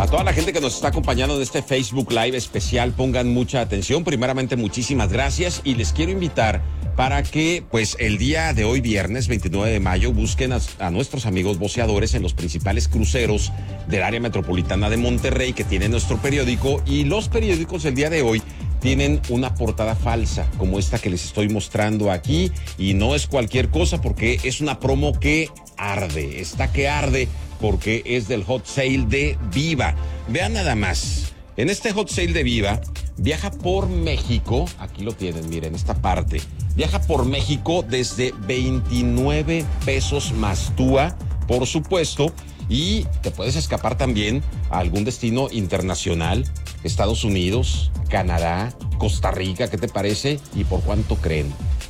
A toda la gente que nos está acompañando en este Facebook Live especial, pongan mucha atención. Primeramente, muchísimas gracias y les quiero invitar para que, pues, el día de hoy, viernes 29 de mayo, busquen a nuestros amigos voceadores en los principales cruceros del área metropolitana de Monterrey que tiene nuestro periódico, y los periódicos el día de hoy tienen una portada falsa como esta que les estoy mostrando aquí, y no es cualquier cosa porque es una promo que arde, está que arde, porque es del hot sale de Viva. Vean nada más, en este hot sale de Viva viaja por México, aquí lo tienen, miren esta parte, viaja por México desde 29 pesos más TUA, por supuesto, y te puedes escapar también a algún destino internacional, Estados Unidos, Canadá, Costa Rica, ¿qué te parece? ¿Y por cuánto creen?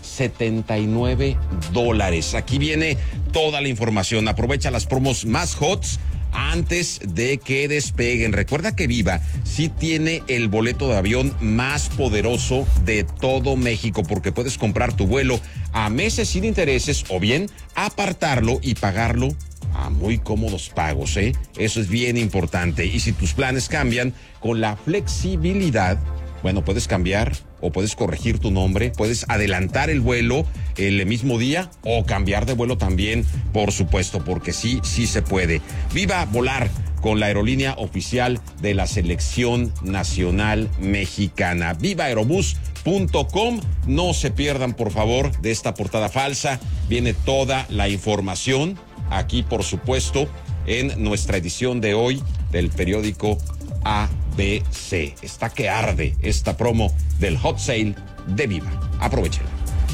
$79. Aquí viene toda la información. Aprovecha las promos más hots antes de que despeguen. Recuerda que Viva sí tiene el boleto de avión más poderoso de todo México, porque puedes comprar tu vuelo a meses sin intereses o bien apartarlo y pagarlo a muy cómodos pagos, ¿eh? Eso es bien importante. Y si tus planes cambian, con la flexibilidad, bueno, puedes cambiar o puedes corregir tu nombre, puedes adelantar el vuelo el mismo día o cambiar de vuelo también, por supuesto, porque sí se puede. Viva volar con la aerolínea oficial de la Selección Nacional Mexicana. Vivaerobus.com. No se pierdan, por favor, de esta portada falsa. Viene toda la información aquí, por supuesto, en nuestra edición de hoy del periódico ABC. Está que arde esta promo del hot sale de Viva. Aprovechenla.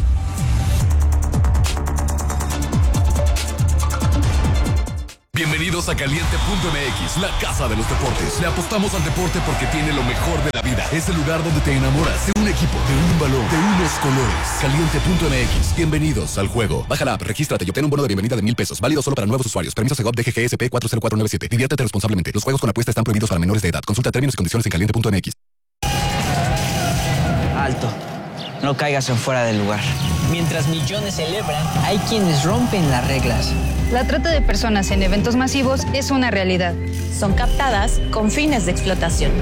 Bienvenidos a Caliente.mx, la casa de los deportes. Le apostamos al deporte porque tiene lo mejor de la vida. Es el lugar donde te enamoras de un equipo, de un balón, de unos colores. Caliente.mx, bienvenidos al juego. Baja la app, regístrate y obtén un bono de bienvenida de $1,000. Válido solo para nuevos usuarios. Permiso Segov DGGSP 40497. Diviértete responsablemente. Los juegos con apuesta están prohibidos para menores de edad. Consulta términos y condiciones en Caliente.mx. Alto. No caigas en fuera del lugar. Mientras millones celebran, hay quienes rompen las reglas. La trata de personas en eventos masivos es una realidad. Son captadas con fines de explotación.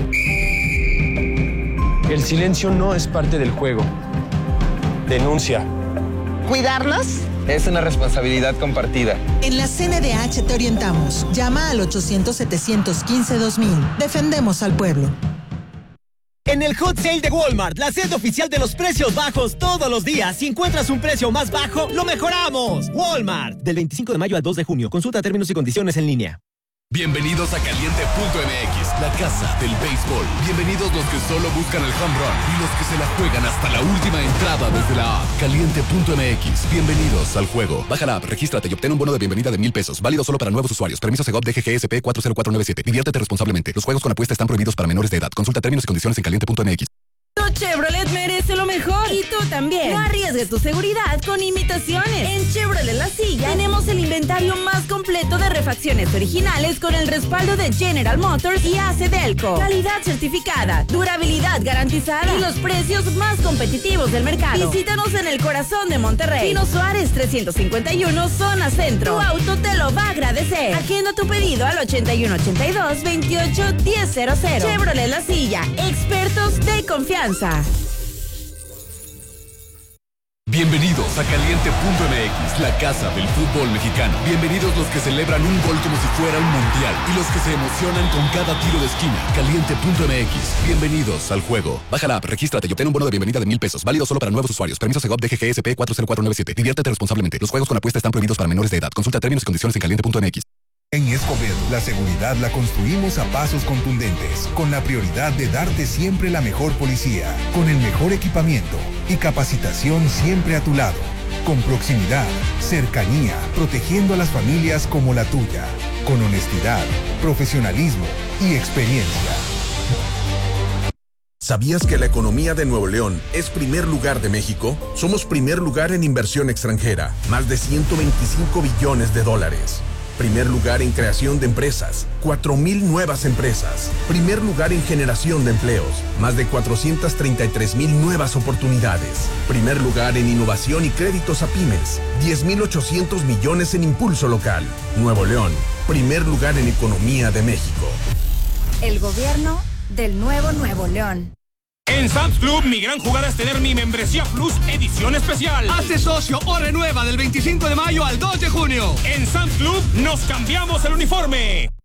El silencio no es parte del juego. Denuncia. ¿Cuidarnos? Es una responsabilidad compartida. En la CNDH te orientamos. Llama al 800-715-2000. Defendemos al pueblo. En el Hot Sale de Walmart, la sede oficial de los precios bajos todos los días. Si encuentras un precio más bajo, lo mejoramos. Walmart. Del 25 de mayo al 2 de junio. Consulta términos y condiciones en línea. Bienvenidos a Caliente.mx, la casa del béisbol. Bienvenidos los que solo buscan el home run y los que se la juegan hasta la última entrada desde la app. Caliente.mx, bienvenidos al juego. Baja la app, regístrate y obtén un bono de bienvenida de $1,000. Válido solo para nuevos usuarios. Permiso Segov DGGSP 40497. Diviértete responsablemente. Los juegos con apuesta están prohibidos para menores de edad. Consulta términos y condiciones en Caliente.mx. Tu Chevrolet merece lo mejor y tú también. No arriesgues tu seguridad con imitaciones. En Chevrolet La Silla tenemos el inventario más completo de refacciones originales con el respaldo de General Motors y AC Delco. Calidad certificada, durabilidad garantizada y los precios más competitivos del mercado. Visítanos en el corazón de Monterrey. Pino Suárez 351, zona centro. Tu auto te lo va a agradecer. Agenda tu pedido al 8182-28-1000. Chevrolet La Silla, expertos de confianza. Bienvenidos a Caliente.mx, la casa del fútbol mexicano. Bienvenidos los que celebran un gol como si fuera un mundial y los que se emocionan con cada tiro de esquina. Caliente.mx, bienvenidos al juego. Baja la app, regístrate y obtén un bono de bienvenida de $1,000. Válido solo para nuevos usuarios. Permiso Segov DGGSP 40497. Diviértete responsablemente. Los juegos con apuesta están prohibidos para menores de edad. Consulta términos y condiciones en Caliente.mx. En Escobedo, la seguridad la construimos a pasos contundentes, con la prioridad de darte siempre la mejor policía, con el mejor equipamiento y capacitación siempre a tu lado, con proximidad, cercanía, protegiendo a las familias como la tuya, con honestidad, profesionalismo y experiencia. ¿Sabías que la economía de Nuevo León es primer lugar de México? Somos primer lugar en inversión extranjera, más de $125 billones. Primer lugar en creación de empresas, 4,000 nuevas empresas. Primer lugar en generación de empleos, más de 433,000 nuevas oportunidades. Primer lugar en innovación y créditos a pymes, 10,800 millones en impulso local. Nuevo León, primer lugar en economía de México. El gobierno del Nuevo León. En Sam's Club, mi gran jugada es tener mi membresía Plus edición especial. Hazte socio o renueva del 25 de mayo al 2 de junio. En Sam's Club nos cambiamos el uniforme.